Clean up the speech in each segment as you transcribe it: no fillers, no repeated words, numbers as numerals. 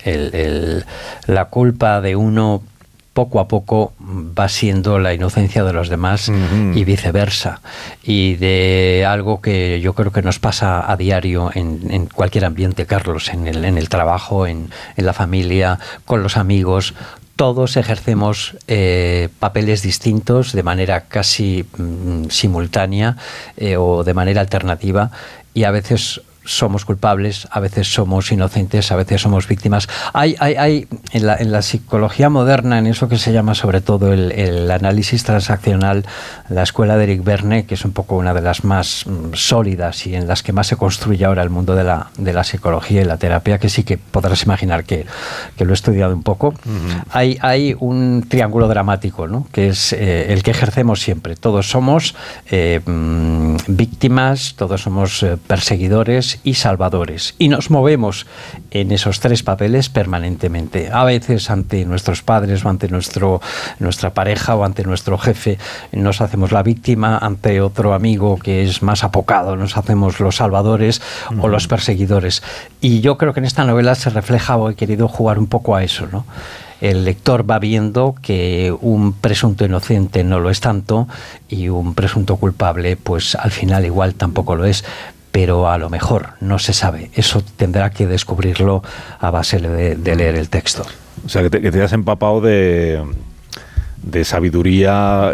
La culpa de uno poco a poco va siendo la inocencia de los demás y viceversa. Y de algo que yo creo que nos pasa a diario en cualquier ambiente, Carlos, en el trabajo, en la familia, con los amigos. Todos ejercemos papeles distintos de manera casi simultánea o de manera alternativa, y a veces somos culpables, a veces somos inocentes, a veces somos víctimas. Hay en la psicología moderna, en eso que se llama sobre todo el análisis transaccional, la escuela de Eric Berne, que es un poco una de las más sólidas y en las que más se construye ahora el mundo de la psicología y la terapia, que sí que podrás imaginar que lo he estudiado un poco. Hay un triángulo dramático, ¿no?, que es el que ejercemos siempre. Todos somos víctimas, todos somos perseguidores y salvadores, y nos movemos en esos tres papeles permanentemente. A veces ante nuestros padres o ante nuestra pareja o ante nuestro jefe nos hacemos la víctima, ante otro amigo que es más apocado nos hacemos los salvadores o los perseguidores. Y yo creo que en esta novela se refleja, o he querido jugar un poco a eso, ¿no? El lector va viendo que un presunto inocente no lo es tanto y un presunto culpable pues al final igual tampoco lo es, pero a lo mejor no se sabe. Eso tendrá que descubrirlo a base de leer el texto. O sea, que te has empapado de sabiduría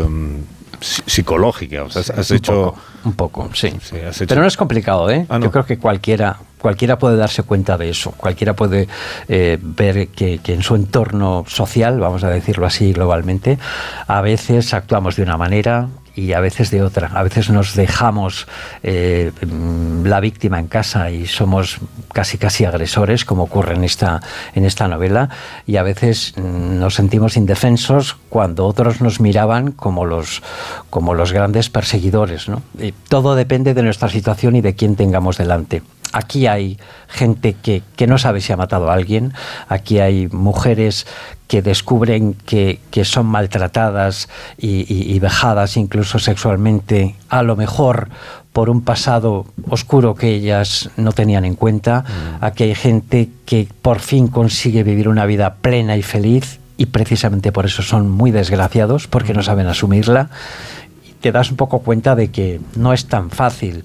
psicológica. O sea, has hecho... Un poco, sí. Pero no es complicado, ¿eh? ¿No? Yo creo que cualquiera puede darse cuenta de eso. Cualquiera puede ver que en su entorno social, vamos a decirlo así globalmente, a veces actuamos de una manera y a veces de otra. A veces nos dejamos la víctima en casa y somos casi agresores, como ocurre en esta novela, y a veces nos sentimos indefensos cuando otros nos miraban como los grandes perseguidores, ¿no? Y todo depende de nuestra situación y de quién tengamos delante. Aquí hay gente que no sabe si ha matado a alguien. Aquí hay mujeres que descubren que son maltratadas y vejadas incluso sexualmente, a lo mejor por un pasado oscuro que ellas no tenían en cuenta. Aquí hay gente que por fin consigue vivir una vida plena y feliz, y precisamente por eso son muy desgraciados, porque no saben asumirla. Te das un poco cuenta de que no es tan fácil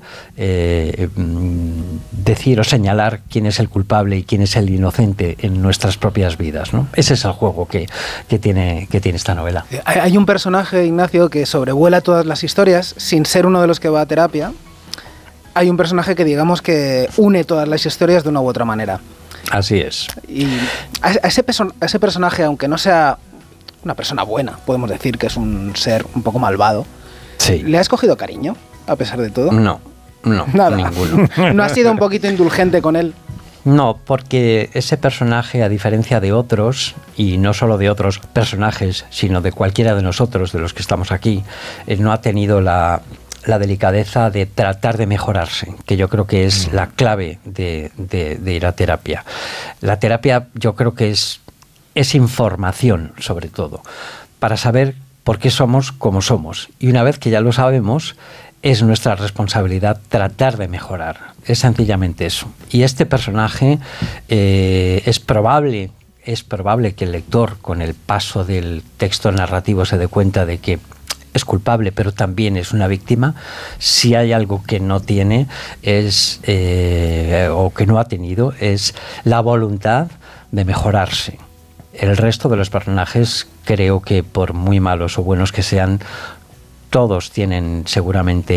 decir o señalar quién es el culpable y quién es el inocente en nuestras propias vidas, ¿no? Ese es el juego que tiene esta novela. Hay un personaje, Ignacio, que sobrevuela todas las historias sin ser uno de los que va a terapia. Hay un personaje que digamos que une todas las historias de una u otra manera. Así es. Y a ese personaje, aunque no sea una persona buena, podemos decir que es un ser un poco malvado, sí. ¿Le has cogido cariño, a pesar de todo? No, nada. Ninguno. ¿No has sido un poquito indulgente con él? No, porque ese personaje, a diferencia de otros, y no solo de otros personajes, sino de cualquiera de nosotros, de los que estamos aquí, no ha tenido la delicadeza de tratar de mejorarse, que yo creo que es la clave de ir a terapia. La terapia yo creo que es información, sobre todo, para saber por qué somos como somos. Y una vez que ya lo sabemos, es nuestra responsabilidad tratar de mejorar. Es sencillamente eso. Y este personaje es probable que el lector, con el paso del texto narrativo, se dé cuenta de que es culpable, pero también es una víctima. Si hay algo que no tiene o que no ha tenido, es la voluntad de mejorarse. El resto de los personajes, creo que por muy malos o buenos que sean, todos tienen seguramente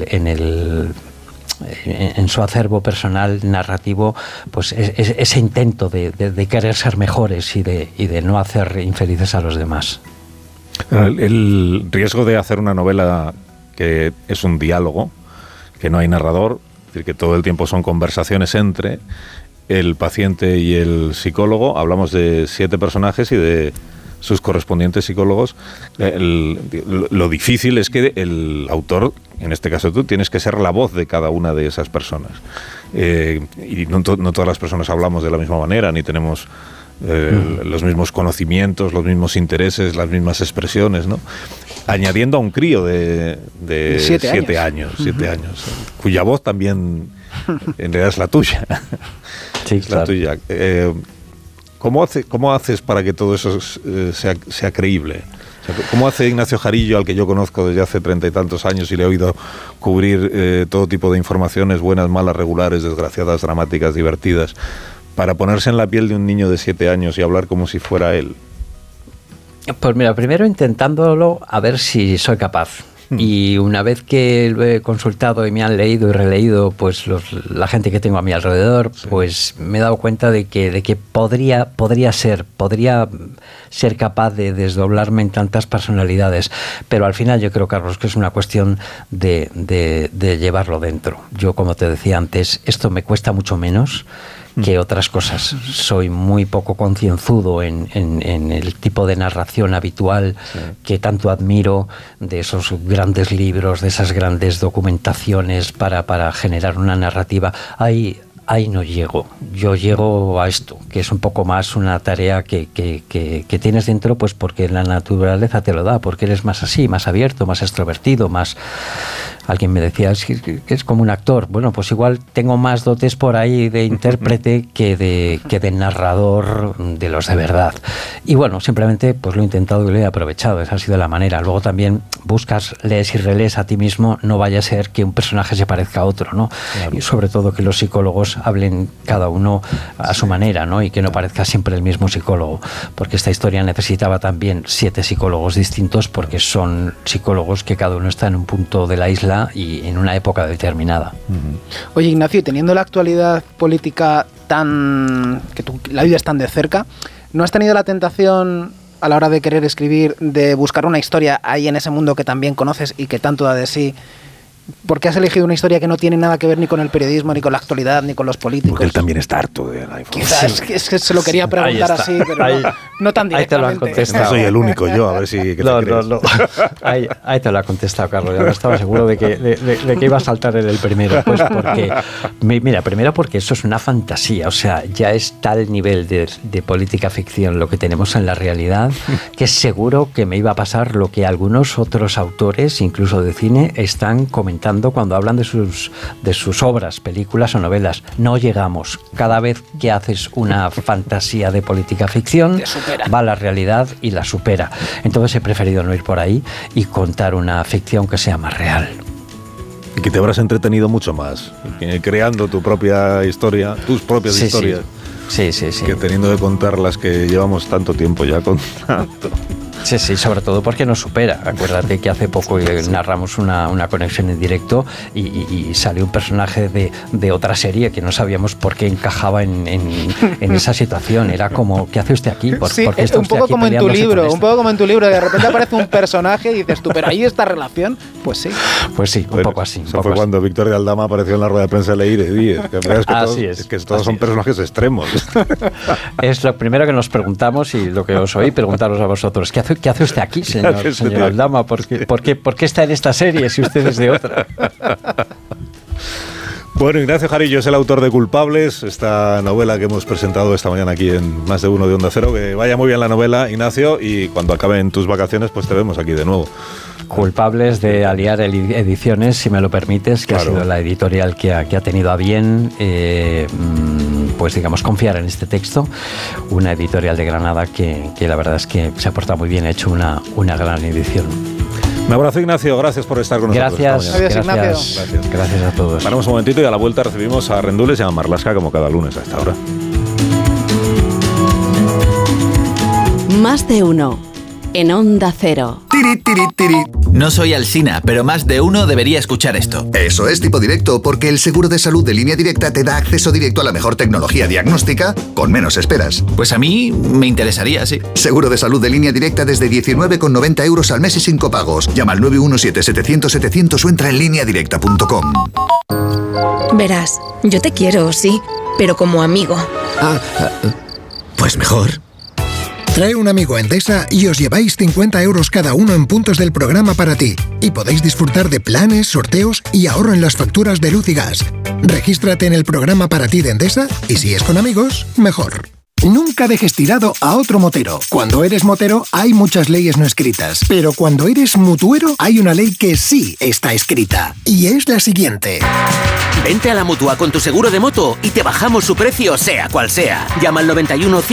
en su acervo personal narrativo pues ese intento de querer ser mejores y de no hacer infelices a los demás. El riesgo de hacer una novela que es un diálogo, que no hay narrador, es decir, que todo el tiempo son conversaciones entre el paciente y el psicólogo. Hablamos de 7 personajes y de sus correspondientes psicólogos. Lo difícil es que el autor, en este caso tú, tienes que ser la voz de cada una de esas personas. Y no todas las personas hablamos de la misma manera, ni tenemos los mismos conocimientos, los mismos intereses, las mismas expresiones, ¿no? Añadiendo a un crío de 7 años, cuya voz también en realidad es la tuya. Sí, es la tuya. ¿Cómo haces para que todo eso sea creíble? O sea, ¿cómo hace Ignacio Jarillo, al que yo conozco desde hace 30 y tantos años y le he oído cubrir todo tipo de informaciones, buenas, malas, regulares, desgraciadas, dramáticas, divertidas, para ponerse en la piel de un niño de 7 años y hablar como si fuera él? Pues mira, primero intentándolo a ver si soy capaz. Y una vez que lo he consultado y me han leído y releído, pues la gente que tengo a mi alrededor, pues me he dado cuenta de que podría ser capaz de desdoblarme en tantas personalidades. Pero al final yo creo, Carlos, que es una cuestión de llevarlo dentro. Yo, como te decía antes, esto me cuesta mucho menos que otras cosas. Soy muy poco concienzudo en el tipo de narración habitual que tanto admiro, de esos grandes libros, de esas grandes documentaciones para generar una narrativa. Ahí no llego. Yo llego a esto, que es un poco más una tarea que tienes dentro, pues porque la naturaleza te lo da, porque eres más así, más abierto, más extrovertido, más... Alguien me decía, que es como un actor. Bueno, pues igual tengo más dotes por ahí de intérprete que de narrador de los de verdad. Y bueno, simplemente pues lo he intentado y lo he aprovechado. Esa ha sido la manera. Luego también buscas, lees y relees a ti mismo. No vaya a ser que un personaje se parezca a otro, ¿no? Claro. Y sobre todo que los psicólogos hablen cada uno a su manera, ¿no? Y que no parezca siempre el mismo psicólogo. Porque esta historia necesitaba también 7 psicólogos distintos, porque son psicólogos que cada uno está en un punto de la isla y en una época determinada. Oye, Ignacio, teniendo la actualidad política la vives tan de cerca, ¿no has tenido la tentación a la hora de querer escribir de buscar una historia ahí en ese mundo que también conoces y que tanto da de sí? ¿Por qué has elegido una historia que no tiene nada que ver ni con el periodismo, ni con la actualidad, ni con los políticos? Porque él también está harto de la información. Quizás es que se lo quería preguntar así, pero no tan directamente. Ahí te lo han contestado. No soy el único yo, a ver si... No. Ahí te lo ha contestado, Carlos. Yo estaba seguro de que iba a saltar en el primero. Pues porque... Mira, primero porque eso es una fantasía. O sea, ya es tal nivel de política ficción lo que tenemos en la realidad, que seguro que me iba a pasar lo que algunos otros autores, incluso de cine, están comentando cuando hablan de sus obras, películas o novelas. No llegamos. Cada vez que haces una fantasía de política ficción, va a la realidad y la supera. Entonces he preferido no ir por ahí y contar una ficción que sea más real. Y que te habrás entretenido mucho más, creando tu propia historia, tus propias historias. Sí. Que teniendo que contar las que llevamos tanto tiempo ya contando. Sí, sobre todo porque nos supera. Acuérdate que hace poco narramos una conexión en directo y salió un personaje de otra serie que no sabíamos por qué encajaba en esa situación. Era como, ¿qué hace usted aquí? ¿Por qué está un poco como en tu libro, de repente aparece un personaje y dices tú, pero ahí esta relación, pues sí. Pues sí, un poco así. Eso fue cuando Víctor de Aldama apareció en la rueda de prensa de Leire. Es que todos son personajes extremos. Es lo primero que nos preguntamos y lo que os oí preguntaros a vosotros. ¿Qué hace usted aquí, señor Aldama? ¿Por qué está en esta serie si usted es de otra? Bueno, Ignacio Jarillo es el autor de Culpables, esta novela que hemos presentado esta mañana aquí en Más de Uno de Onda Cero. Que vaya muy bien la novela, Ignacio, y cuando acaben tus vacaciones, pues te vemos aquí de nuevo. Culpables de Aliar Ediciones, si me lo permites, que claro. Ha sido la editorial que ha tenido a bien, pues digamos, confiar en este texto. Una editorial de Granada que la verdad es que se ha portado muy bien, ha hecho una gran edición. Un abrazo, Ignacio, gracias por estar con nosotros. Gracias a todos. Paramos un momentito y a la vuelta recibimos a Rendules y a Marlaska como cada lunes a esta hora. Más de uno en Onda Cero. No soy Alsina, pero más de uno debería escuchar esto. Eso es Tipo Directo, porque el seguro de salud de Línea Directa te da acceso directo a la mejor tecnología diagnóstica con menos esperas. Pues a mí me interesaría, sí. Seguro de salud de Línea Directa desde 19,90 € al mes y sin copagos. Llama al 917-700-700 o entra en lineadirecta.com. Verás, yo te quiero, sí, pero como amigo. Pues mejor. Trae un amigo a Endesa y os lleváis 50 € cada uno en puntos del programa para ti. Y podéis disfrutar de planes, sorteos y ahorro en las facturas de luz y gas. Regístrate en el programa para ti de Endesa y si es con amigos, mejor. Nunca dejes tirado a otro motero. Cuando eres motero hay muchas leyes no escritas, pero cuando eres mutuero hay una ley que sí está escrita. Y es la siguiente. Vente a la Mutua con tu seguro de moto y te bajamos su precio sea cual sea. Llama al 91